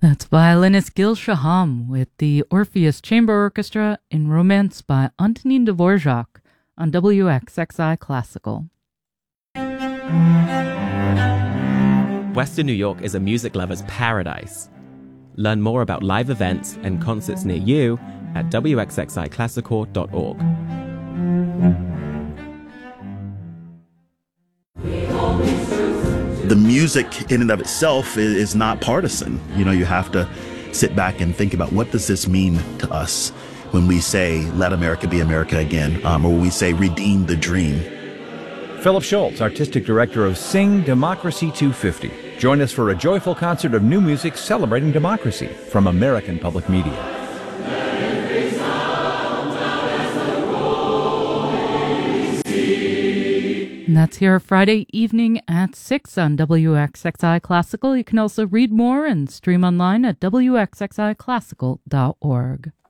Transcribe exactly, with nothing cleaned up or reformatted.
That's violinist Gil Shaham with the Orpheus Chamber Orchestra in Romance by Antonin Dvorak on W X X I Classical. Western New York is a music lover's paradise. Learn more about live events and concerts near you at W X X I classical dot org. The music in and of itself is not partisan. You know, you have to sit back and think about, what does this mean to us when we say, let America be America again, um, or when we say, redeem the dream. Philip Schultz, Artistic Director of Sing Democracy two fifty. Join us for a joyful concert of new music celebrating democracy from American Public Media. And that's here Friday evening at six on W X X I Classical. You can also read more and stream online at W X X I classical dot org.